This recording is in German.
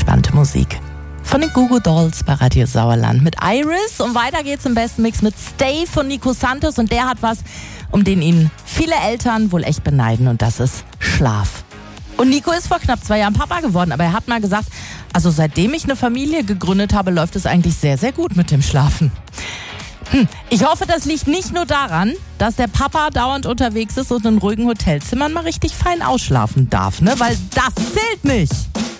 entspannte Musik. Von den Goo Goo Dolls bei Radio Sauerland mit Iris. Und weiter geht's im besten Mix mit Stay von Nico Santos. Und der hat was, um den ihn viele Eltern wohl echt beneiden. Und das ist Schlaf. Und Nico ist vor knapp 2 Jahren Papa geworden. Aber er hat mal gesagt, also seitdem ich eine Familie gegründet habe, läuft es eigentlich sehr, sehr gut mit dem Schlafen. Ich hoffe, das liegt nicht nur daran, dass der Papa dauernd unterwegs ist und in ruhigen Hotelzimmern mal richtig fein ausschlafen darf, ne? Weil das zählt nicht.